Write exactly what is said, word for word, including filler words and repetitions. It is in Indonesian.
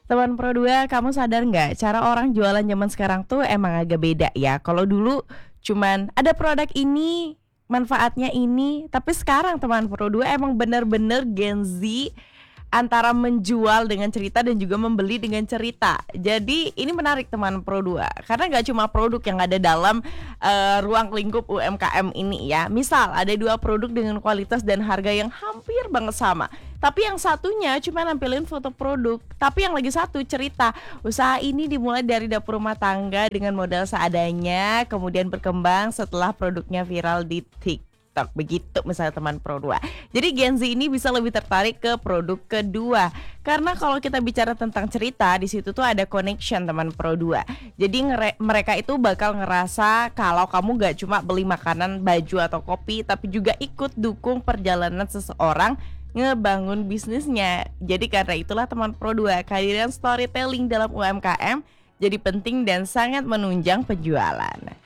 Teman Pro dua, kamu sadar nggak cara orang jualan zaman sekarang tuh emang agak beda ya. Kalau dulu cuman ada produk ini, manfaatnya ini, tapi sekarang teman Pro dua emang bener-bener Gen Z antara menjual dengan cerita dan juga membeli dengan cerita. Jadi ini menarik teman Pro dua karena nggak cuma produk yang ada dalam eh, ruang lingkup U M K M ini ya. Misal ada dua produk dengan kualitas dan harga yang hampir banget sama, tapi yang satunya cuma nampilin foto produk, tapi yang lagi satu cerita. Usaha ini dimulai dari dapur rumah tangga dengan modal seadanya, kemudian berkembang setelah produknya viral di TikTok. Begitu misalnya teman Pro dua. Jadi Gen Z ini bisa lebih tertarik ke produk kedua. Karena kalau kita bicara tentang cerita, di situ tuh ada connection teman Pro dua. Jadi ngere- mereka itu bakal ngerasa kalau kamu gak cuma beli makanan, baju atau kopi, tapi juga ikut dukung perjalanan seseorang ngebangun bisnisnya. Jadi karena itulah teman Pro dua, kehadiran storytelling dalam U M K M jadi penting dan sangat menunjang penjualan.